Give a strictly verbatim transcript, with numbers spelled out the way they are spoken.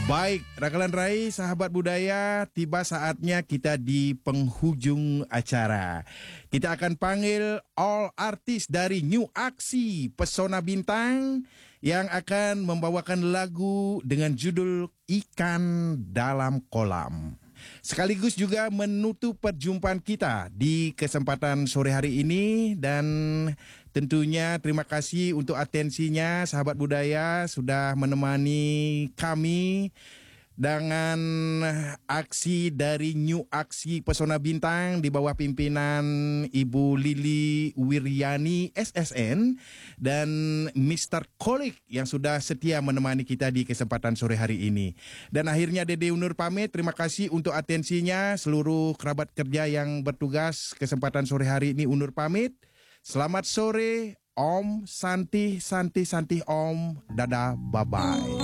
Baik, Rakalan Rai, sahabat budaya, tiba saatnya kita di penghujung acara. Kita akan panggil all artis dari New Aksi Pesona Bintang yang akan membawakan lagu dengan judul Ikan Dalam Kolam. Sekaligus juga menutup perjumpaan kita di kesempatan sore hari ini. Dan tentunya terima kasih untuk atensinya sahabat budaya sudah menemani kami dengan aksi dari New Aksi Pesona Bintang di bawah pimpinan Ibu Lili Wiryani S S N dan mister Kolik yang sudah setia menemani kita di kesempatan sore hari ini. Dan akhirnya Dede undur pamit. Terima kasih untuk atensinya. Seluruh kerabat kerja yang bertugas kesempatan sore hari ini undur pamit. Selamat sore, Om Santi Santi Santi Om. Dadah, bye-bye.